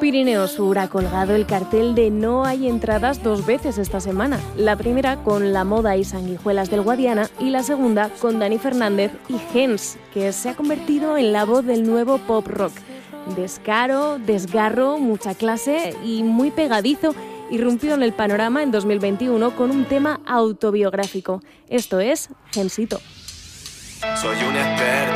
Pirineo Sur ha colgado el cartel de no hay entradas 2 veces esta semana. La primera con La Moda y Sanguijuelas del Guadiana y la segunda con Dani Fernández y Gens, que se ha convertido en la voz del nuevo pop rock. Descaro, desgarro, mucha clase y muy pegadizo, irrumpió en el panorama en 2021 con un tema autobiográfico. Esto es Gensito. Soy un experto